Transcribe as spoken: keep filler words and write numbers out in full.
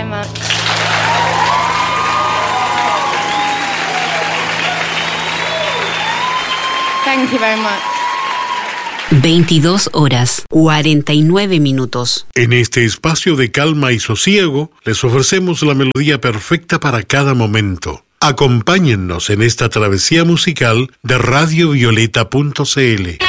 much. Thank you very much. veintidós horas, cuarenta y nueve minutos. En este espacio de calma y sosiego, les ofrecemos la melodía perfecta para cada momento. Acompáñennos en esta travesía musical de radio violeta punto c l.